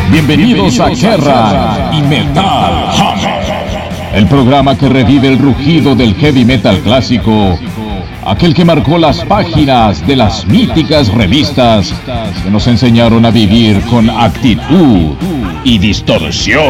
Bienvenidos a Guerra y Metal Hammer, el programa que revive el rugido del heavy metal clásico, aquel que marcó las páginas de las míticas revistas que nos enseñaron a vivir con actitud y distorsión.